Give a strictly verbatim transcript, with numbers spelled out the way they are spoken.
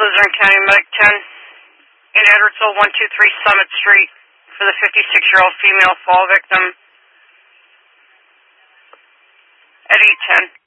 Luzerne County Medic ten in Edwardsville, one two three Summit Street for the fifty-six-year-old female fall victim at eight ten.